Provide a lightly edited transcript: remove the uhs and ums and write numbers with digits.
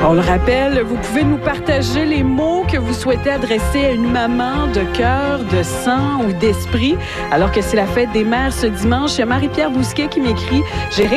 On le rappelle, vous pouvez nous partager les mots que vous souhaitez adresser à une maman de cœur, de sang ou d'esprit, alors que c'est la fête des mères ce dimanche. Il y a Marie-Pierre Bousquet qui m'écrit « J'ai